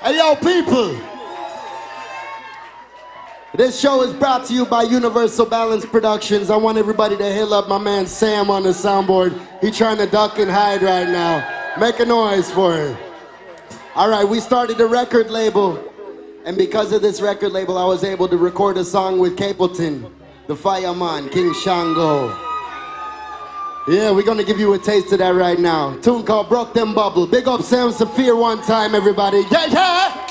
Hey, yo, people. This show is brought to you by Universal Balance Productions. I want everybody to hail up my man Sam on the soundboard. He's trying to duck and hide right now. Make a noise for him. All right, we started a record label. And because of this record label, I was able to record a song with Capleton, the Fireman, King Shango. Yeah, we're gonna give you a taste of that right now. Tune called Broke Them Bubble. Big up Sam Saphir one time, everybody. Yeah, yeah!